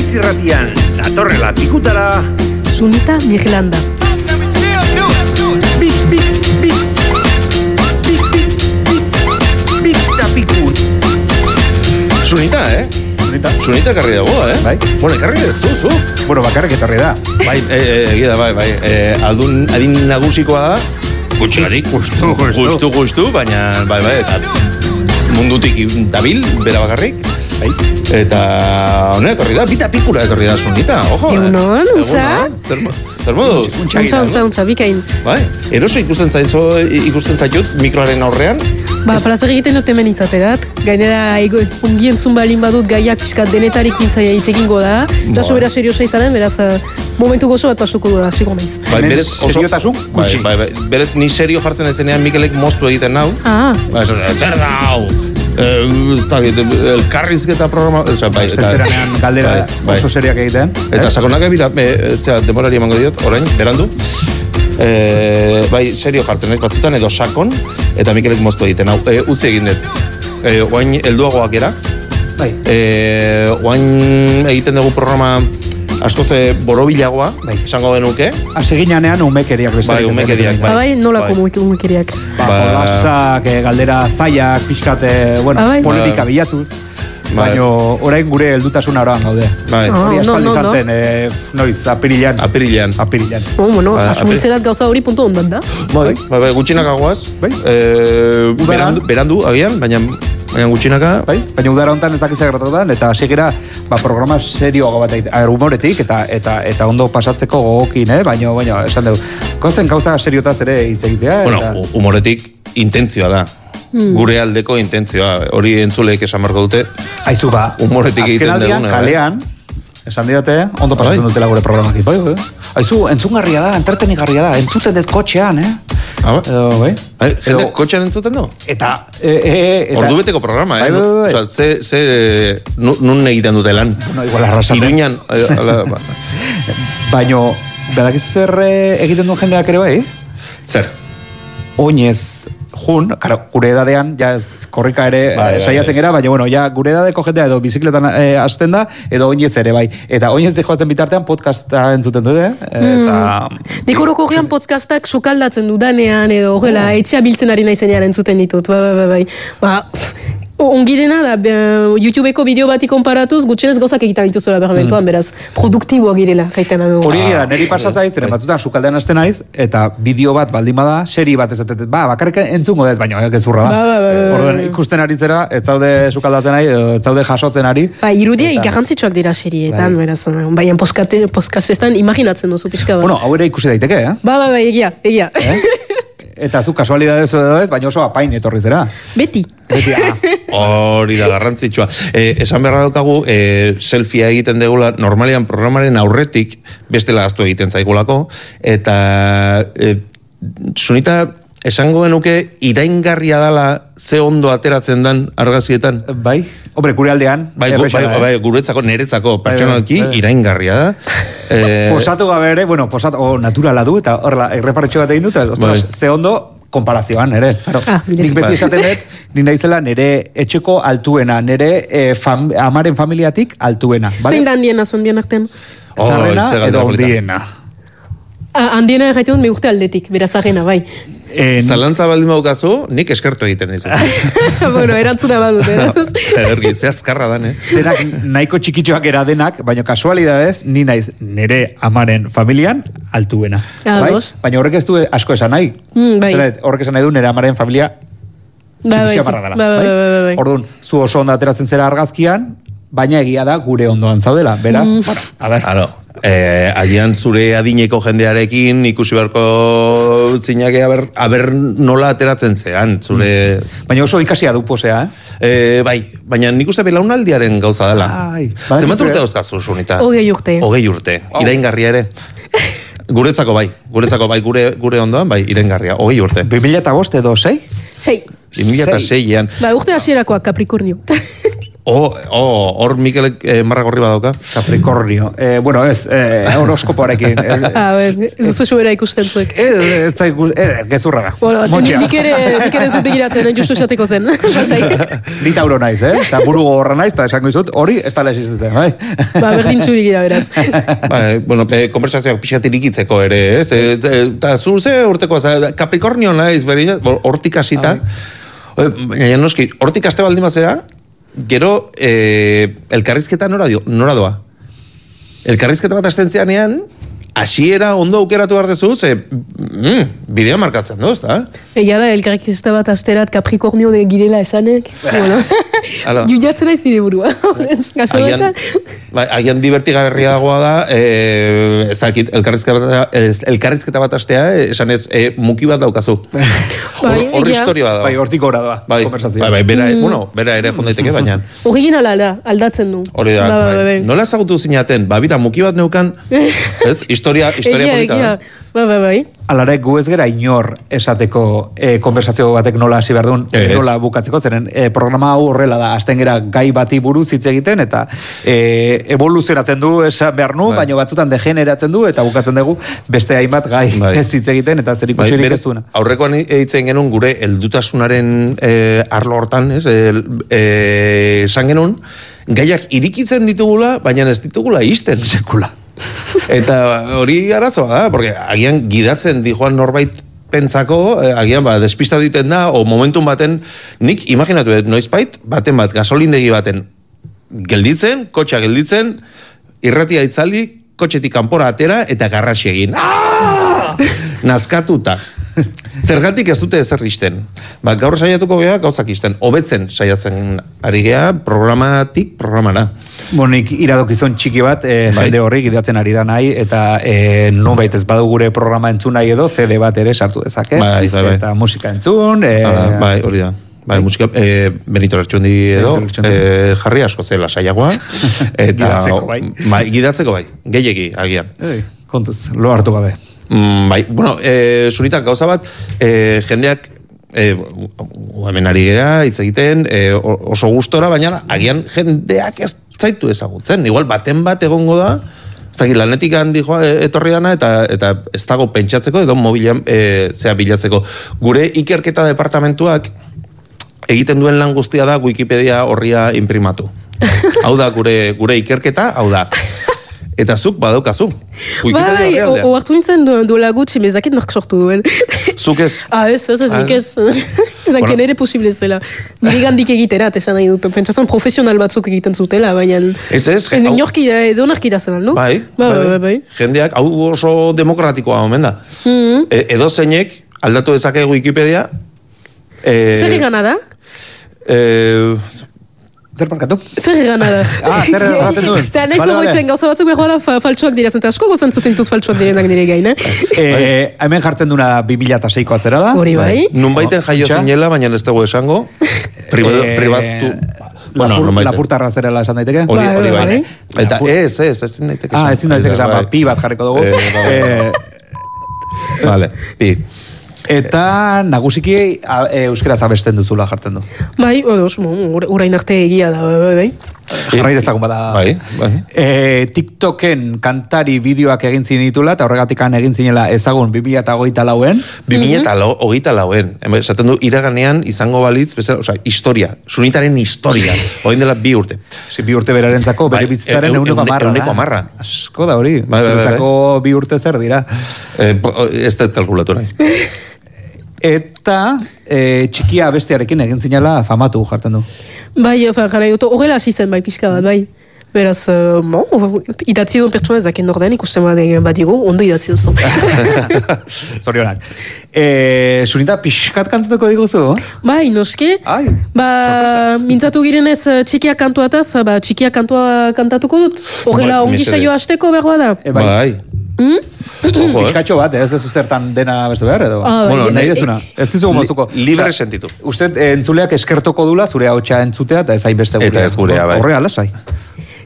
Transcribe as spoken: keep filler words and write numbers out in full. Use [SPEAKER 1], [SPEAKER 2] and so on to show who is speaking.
[SPEAKER 1] Irratian, datorrela pikutara
[SPEAKER 2] Sunita Mirlanda.
[SPEAKER 1] Bit, bit, bit Bit, bit, bit Bit da pikut Sunita, eh?
[SPEAKER 3] Sunita.
[SPEAKER 1] Sunita karri dagoa, eh?
[SPEAKER 3] Bai.
[SPEAKER 1] Bueno, karri da, zu, zu.
[SPEAKER 3] Bueno, bakarrik etorri da.
[SPEAKER 1] Bai, egia da, bai, bai. Eh, aldun, adin nagusikoa da. Gutxinarik. Justu, justu. Justu, justu, baina, bai, bai, eta mundutik dabil, bera bakarrik. Bai. Eta, honera, etorri da, bita pikura etorri da Sunita, ojo.
[SPEAKER 2] Egunon, untza?
[SPEAKER 1] Termoduz.
[SPEAKER 2] Untza, untza, untza, bikain.
[SPEAKER 1] Bai, eroso ikusten zaizu, ikusten zaitut mikroaren aurrean.
[SPEAKER 2] Ba, plazer egiten dut hemen itzaterat. Gainera, ongi entzun balin badut gaiak pixkat denetarik pintzaia hitz egingo da. Zaso bera seriosa izanen, beraz, momentu gozo bat pasuko da, sigo maiz.
[SPEAKER 1] Bai, berez, oso...
[SPEAKER 3] seriotasun,
[SPEAKER 1] bai, bai, bai, berez, ni serio jartzen ezenean Mikelek moztu egiten nau.
[SPEAKER 2] Ah.
[SPEAKER 1] Ba, zer da, hau? Elkarrizketa programa... Bai,
[SPEAKER 3] Zentzeranean galdera
[SPEAKER 1] bai,
[SPEAKER 3] oso seriak egiten.
[SPEAKER 1] Eta sakonak ebira, zera, demorari emango diot, orain, berandu. E, bai, serio jartzen ez batzutan, edo sakon, eta Mikelek moztu egiten, hau, e, utzi egin dut. E, oain, helduagoak era.
[SPEAKER 3] Bai.
[SPEAKER 1] E, oain egiten dugu programa askoze borobilagoa, bai, esango genuke.
[SPEAKER 3] Aseginanean umekeriak besterik.
[SPEAKER 1] Bai, umekeriak,
[SPEAKER 2] bai. Bai, nolako bai. Umekeriak.
[SPEAKER 3] Ba, jolasak, galdera zaiak, pixkate, bueno,
[SPEAKER 2] bai.
[SPEAKER 3] polemika bilatuz. Baina orain gure heldutasun aroan gaude.
[SPEAKER 1] Bai.
[SPEAKER 3] Hori
[SPEAKER 2] Oh,
[SPEAKER 3] aspaldi
[SPEAKER 2] no, no,
[SPEAKER 3] izan zen, eh, noiz, apirilan.
[SPEAKER 1] Apirilan.
[SPEAKER 3] Apirilan.
[SPEAKER 2] Oh, bueno,
[SPEAKER 1] Ba,
[SPEAKER 2] asumitzerat gauza hori puntu ondat da.
[SPEAKER 1] Bai, bai, bai, gutxinak aguaz.
[SPEAKER 3] Bai.
[SPEAKER 1] E, berandu, berandu, agian, baina, baina gutxinaka.
[SPEAKER 3] Bai, baina udara honetan ez dakiz gertatutan, eta hasiera ba, programa serioago bat egiten, humoretik, eta, eta, eta ondo pasatzeko gogokin, eh? Baina, baina, esan dugu, kozen gauza seriotaz ere hitz egitea.
[SPEAKER 1] Bueno,
[SPEAKER 3] eta...
[SPEAKER 1] humoretik intentzioa da. Hmm. Gure aldeko intentzioa, hori entzuleek esan marko dute.
[SPEAKER 3] Aizu ba,
[SPEAKER 1] humoretik egiten
[SPEAKER 3] azkenaldian,
[SPEAKER 1] duguna.
[SPEAKER 3] Kalean, esan didate, ondo pasatzen
[SPEAKER 1] bai.
[SPEAKER 3] Dutela gure programak. Bai, bai. Aizu, entzungarria da, entretenigarria da, entzuten dut kotxean, eh?
[SPEAKER 1] Ah, ba?
[SPEAKER 3] Edo, bai.
[SPEAKER 1] Bai, jende kotxean entzuten du?
[SPEAKER 3] Eta, e, e, eta...
[SPEAKER 1] Ordu beteko programa, eh?
[SPEAKER 3] Bai, bai, bai.
[SPEAKER 1] Osa, ze, ze, nun egiten dute lan?
[SPEAKER 3] Bueno, igual arrasaten.
[SPEAKER 1] Iruñan, eh, ala, ba.
[SPEAKER 3] Baino, badakizu zer egiten duen jendeak ere bai?
[SPEAKER 1] Zer?
[SPEAKER 3] Oinez, jun, karo, gure edadean, ja korrika ere
[SPEAKER 1] bai,
[SPEAKER 3] eh, saiatzen
[SPEAKER 1] bai,
[SPEAKER 3] gera, baina, bueno, ja gure edadeko jendea edo bizikletan eh, hasten da, edo oinez ere, bai. Eta oinez joazen bitartean podcasta entzuten dute, eta...
[SPEAKER 2] Mm. Nik orokorrean podcastak sokaldatzen dudanean, edo horrela, oh. Etxea biltzen ari naizenean entzuten ditut, bai, bai, bai, bai. Ba, ongi dena da, YouTubeko bideo bati konparatuz, gutxenez gozak egiten dituzuela bermentuan, mm. beraz, produktiboa girela, gaiten adu.
[SPEAKER 3] Hori egia da, niri pasatza ditzen, batzutan sukaldean hasten naiz, eta bideo bat baldin bada, seri bat ezatetet, ba, bakarrik entzungo dut, baina, gezurra da.
[SPEAKER 2] Ba, ba, ba, ba, ba.
[SPEAKER 3] Orduan, ikusten ari zera, ez zaude sukaldatzen ari, ez zaude jasotzen ari.
[SPEAKER 2] Ba, irudia ikarantzitsuak dira serietan, bai. Beraz, baina podcastetan imaginatzen duzu pixka bat.
[SPEAKER 3] Bueno, hau ere ikusi daiteke, eh?
[SPEAKER 2] Ba, ba, ba, egia, egia. Eh?
[SPEAKER 3] Eta zu kasualidadez edo ez, baina oso apain etorri zera.
[SPEAKER 2] Beti.
[SPEAKER 3] Beti, ah.
[SPEAKER 1] Hori da, garrantzitsua. Eh, esan beharra daukagu, eh, selfie egiten degula, normalian programaren aurretik bestela gaztu egiten zaigulako, eta eh, Sunita, esango genuke iraingarria dala ze ondo ateratzen dan argazietan?
[SPEAKER 3] Bai, hombre, gure aldean.
[SPEAKER 1] Bai, gu, bai, bai, guretzako, niretzako, pertsonalki, bai, bai. Iraingarria da.
[SPEAKER 3] Eh... Posatu gabe ere, bueno, posatu, oh, naturala du, eta horrela, erreparetxo bat egin dut, ostras, bai. Ze ondo, konparazioan, ere. Claro,
[SPEAKER 2] ah,
[SPEAKER 3] nik beti esaten dut, ni naizela nire etxeko altuena, nire eh, fam, amaren familiatik altuena. Vale?
[SPEAKER 2] Zein da handiena zuen bien artean?
[SPEAKER 1] Oh,
[SPEAKER 3] Zarrena edo ondiena.
[SPEAKER 2] Ah, handiena erraiten dut, me urte aldetik, beraz zarrena, bai.
[SPEAKER 3] En...
[SPEAKER 1] Zalantza baldin baukazu, nik eskertu egiten izan.
[SPEAKER 2] Bueno, erantzuna badut, eraz.
[SPEAKER 1] Ergi, ze azkarra dan, eh?
[SPEAKER 3] Denak nahiko txikitxoak era denak, baina kasualidadez, ni naiz nire amaren familian altuena.
[SPEAKER 2] Ah,
[SPEAKER 3] bai?
[SPEAKER 2] bos.
[SPEAKER 3] Baina horrek ez du asko esan nahi.
[SPEAKER 2] Mm, bai.
[SPEAKER 3] Zerat, horrek esan nahi du nire amaren familia
[SPEAKER 2] Ba, bai,
[SPEAKER 3] txikitxoa
[SPEAKER 2] bai, bai, bai, bai.
[SPEAKER 3] Orduan, zu oso ondo ateratzen zera argazkian, baina egia da gure ondoan zaudela. Beraz, mm. bueno, a ber.
[SPEAKER 1] Claro. Eh, agian zure adineko jendearekin ikusi beharko zinake aber, aber nola ateratzen zean, zure...
[SPEAKER 3] Baina oso ikasia du posea, eh?
[SPEAKER 1] eh bai, baina nik uste belaunaldiaren gauza dela.
[SPEAKER 3] Ai,
[SPEAKER 1] zenbat urte dauzkazu, Sunita?
[SPEAKER 2] Hogei urte.
[SPEAKER 1] Hogei urte, oh. Iraingarria ere. Guretzako bai, guretzako bai, gure, gure ondoan, bai, iraingarria, hogei urte.
[SPEAKER 3] bi mila bost edo sei?
[SPEAKER 2] Sei.
[SPEAKER 1] bi mila seian.
[SPEAKER 2] Ba, urte hasierakoak Capricornio.
[SPEAKER 1] Oh, oh, hor Mikelek eh, marra gorri badauka.
[SPEAKER 3] Capricornio. Eh, bueno, ez, eh, horoskopoarekin.
[SPEAKER 2] Ah, ben, ez duzu sobera ikusten zuek.
[SPEAKER 3] Ez zaigu, eh, gezurra da.
[SPEAKER 2] Bueno, nik ere, nik ere zut begiratzen, justu esateko zen.
[SPEAKER 3] Ni tauro naiz, eh? Eta buru gogorra naiz, eta esango izut, hori ez tala existitzen, bai?
[SPEAKER 2] Ba, berdin txuri gira, beraz.
[SPEAKER 1] Ba, bueno, eh, konversazioak pixat irikitzeko ere, ez? Eta zu ze urteko, Capricornio naiz, berina, hortik hasita. Baina noski, hortik aste baldin bazera, gero, eh, elkarrizketa nora, dio, nora doa. Elkarrizketa bat astentzeanean, hasiera ondo aukeratu behar dezu, ze mm, bideo markatzen du, ezta?
[SPEAKER 2] Egia da, elkarrizketa bat asterat Capricornio de girela esanek. Bueno, juiatzen aiz dire burua. Kaso
[SPEAKER 1] Agian, ba, agian divertigarriagoa da, eh, ez dakit, elkarrizketa, elkarrizketa bat astea, esan ez, eh, muki bat daukazu.
[SPEAKER 2] Bai,
[SPEAKER 1] Hor historia bat da.
[SPEAKER 3] Bai, hortik gora da,
[SPEAKER 1] Bai,
[SPEAKER 3] konversazioa.
[SPEAKER 1] bai, bai, bera, mm. bueno, bera ere jondaiteke, baina.
[SPEAKER 2] Originala da, aldatzen du.
[SPEAKER 1] Hori da,
[SPEAKER 2] ba,
[SPEAKER 1] bai.
[SPEAKER 2] ba, ba,
[SPEAKER 1] Nola ezagutu zinaten, ba, bira, muki bat neukan, ez, historia, historia
[SPEAKER 2] egia,
[SPEAKER 1] polita
[SPEAKER 2] egia.
[SPEAKER 1] da.
[SPEAKER 2] Ba, ba, bai.
[SPEAKER 3] Alare, gu ez gera inor esateko eh, konversazio batek nola hasi behar duen,
[SPEAKER 1] Ez.
[SPEAKER 3] nola bukatzeko, zeren eh, programa hau horrela da, azten gera gai bati buruz hitz egiten, eta eh, evoluzionatzen du esan behar nu,
[SPEAKER 1] Bai.
[SPEAKER 3] baina batzutan degeneratzen du, eta bukatzen dugu beste hainbat gai
[SPEAKER 1] Bai.
[SPEAKER 3] ez hitz egiten, eta zer
[SPEAKER 1] Bai,
[SPEAKER 3] ikusirik
[SPEAKER 1] berez,
[SPEAKER 3] ez duena.
[SPEAKER 1] aurrekoan eitzen genuen gure heldutasunaren eh, arlo hortan, ez, el, eh, esan genuen, gaiak irikitzen ditugula, baina ez ditugula isten.
[SPEAKER 3] Sekula.
[SPEAKER 1] Eta hori arazoa da, porque agian gidatzen di joan norbait pentsako, eh, agian ba, despista diten da, o momentun baten, nik imaginatu, eh, noizbait, baten bat, gasolindegi baten, gelditzen, kotxa gelditzen, irratia itzali, kotxetik kanpora atera, eta garrasi egin. Ah! Nazkatuta. Zergatik ez dute ezer isten. Ba, gaur saiatuko gea gauzak isten. Hobetzen saiatzen ari gea programatik programara.
[SPEAKER 3] Bonik iradokizon txiki bat, eh,
[SPEAKER 1] Bai.
[SPEAKER 3] jende horri gidatzen ari da nahi, eta eh, nonbait ez badu gure programa entzun nahi edo, C D bat ere sartu dezake.
[SPEAKER 1] Bai, bai, bai.
[SPEAKER 3] Eta musika entzun. Eh,
[SPEAKER 1] Hala, bai, hori da. Bai, musika, eh, Benito Lertxundi edo,
[SPEAKER 3] Benito Lertxundi.
[SPEAKER 1] eh, jarri asko zela saiagoa. Eta,
[SPEAKER 3] Gidatzeko, bai.
[SPEAKER 1] bai. Gidatzeko bai, gehiegi, agian.
[SPEAKER 3] Ei, kontuz, lo hartu gabe.
[SPEAKER 1] Mm, bai, bueno, eh, zunitak gauza bat, eh, jendeak, eh, hemen ari gera, hitz egiten, eh, oso gustora, baina agian jendeak ez zaitu ezagutzen. Igual baten bat egongo da, ez dakit lanetik handi joa etorri dana, eta, eta ez dago pentsatzeko, edo mobilean eh, zea bilatzeko. Gure ikerketa departamentuak egiten duen lan guztia da Wikipedia horria imprimatu. Hau da gure, gure ikerketa, hau da. Eta zuk badaukazu.
[SPEAKER 2] Bai, o hartu nintzen duela gutxi, mezakit nork sortu duen.
[SPEAKER 1] Zuk ez.
[SPEAKER 2] Ah, ez, ez, ez, nik ez. Zanken ere posible zela. Nire gandik egiterat, esan nahi dut. Pentsazan profesional batzuk egiten zutela, baina...
[SPEAKER 1] Ez ez.
[SPEAKER 2] Inorki, edo narki da zelan, no?
[SPEAKER 1] Bai,
[SPEAKER 2] bai, bai, bai.
[SPEAKER 1] Jendeak, hau oso demokratikoa omen da.
[SPEAKER 2] Mm.
[SPEAKER 1] E, edo zeinek, aldatu dezake Wikipedia... E,
[SPEAKER 2] Zer egana da?
[SPEAKER 1] E,
[SPEAKER 3] Zer parkatu?
[SPEAKER 2] Zer egana da?
[SPEAKER 3] Ah, zer erraten duen.
[SPEAKER 2] Eta nahi zogoitzen gauza batzuk behar da faltsuak dira, zenta asko gozan zuten dut faltsuak direnak nire gain, eh?
[SPEAKER 3] Eh, hemen jartzen duna bi mila seikoa zera da.
[SPEAKER 2] Hori bai.
[SPEAKER 1] Nun baiten jaio
[SPEAKER 3] Txa?
[SPEAKER 1] zinela, baina ez dago esango. Privatu,
[SPEAKER 3] Eh,
[SPEAKER 1] privatu... Bueno,
[SPEAKER 3] Lapur,
[SPEAKER 1] nonbaiten.
[SPEAKER 3] lapurtarra zerela esan daiteke?
[SPEAKER 1] Hori,
[SPEAKER 2] Bai,
[SPEAKER 1] hori bai.
[SPEAKER 2] bai.
[SPEAKER 1] Eta
[SPEAKER 3] Lapur-
[SPEAKER 1] ez, ez, ez daiteke
[SPEAKER 3] Ah,
[SPEAKER 1] esan.
[SPEAKER 3] ezin daiteke esan,
[SPEAKER 1] Bai.
[SPEAKER 3] ba, pi bat jarriko dugu.
[SPEAKER 1] Eh, bai, bai.
[SPEAKER 3] Eh,
[SPEAKER 1] Vale, pi.
[SPEAKER 3] Eta nagusiki a, e, euskaraz abesten duzula jartzen du.
[SPEAKER 2] Bai, odos, orain arte egia da, bai, bai.
[SPEAKER 3] Jarrai dezagun bada.
[SPEAKER 1] Bai, bai.
[SPEAKER 3] E, TikToken kantari bideoak egin zinitula, eta horregatik egin zinela ezagun bi mila hogeita lauen.
[SPEAKER 1] bi mila eta hogeita lauen. Esaten du, iraganean izango balitz, bezala, osea, historia. Sunitaren historia. Oin dela bi urte.
[SPEAKER 3] Si, bi urte berarentzako, bere
[SPEAKER 1] Bai,
[SPEAKER 3] bizitzaren
[SPEAKER 1] eun-
[SPEAKER 3] euneko
[SPEAKER 1] eune-
[SPEAKER 3] amarra.
[SPEAKER 1] euneko
[SPEAKER 3] da.
[SPEAKER 1] hamarra.
[SPEAKER 3] Asko da hori.
[SPEAKER 1] Bai, bai, bai,
[SPEAKER 3] Zuretzako bi urte zer dira.
[SPEAKER 1] Eh, bo- ez dut kalkulatu nahi.
[SPEAKER 3] Eta e, txikia bestearekin egin zinela famatu jartzen du.
[SPEAKER 2] Bai, ofa, jara, horrela hasi zen, bai, pixka bat, bai. Beraz, uh, bon, idatzi duen pertsona ezaken norden, ikusten bat badigu, ondo idatzi duzu.
[SPEAKER 3] Zorionak. E, Zunita pixkat kantatuko diguzu?
[SPEAKER 2] Bai, noski.
[SPEAKER 3] Ai,
[SPEAKER 2] Ba, mintzatu girenez uh, txikia kantuataz, ba, txikia kantua kantatuko dut. Horrela,
[SPEAKER 1] Bai,
[SPEAKER 2] ongi
[SPEAKER 1] mesedez.
[SPEAKER 2] saio hasteko behar da.
[SPEAKER 3] E, bai.
[SPEAKER 1] Bai. Ojo, eh?
[SPEAKER 3] Pixkatxo bat, ez dezu zertan dena bestu behar, edo?
[SPEAKER 2] Ah, bai,
[SPEAKER 3] bueno,
[SPEAKER 2] bai,
[SPEAKER 3] nahi
[SPEAKER 2] bai.
[SPEAKER 3] dezuna. Ez dizugu
[SPEAKER 1] Li-
[SPEAKER 3] moztuko.
[SPEAKER 1] libre
[SPEAKER 3] Osea,
[SPEAKER 1] sentitu.
[SPEAKER 3] Uste entzuleak eskertoko dula zure hautsa entzutea, eta ez hainbeste gurea.
[SPEAKER 1] Eta ez gurea, bai.
[SPEAKER 3] Horrea, lasai.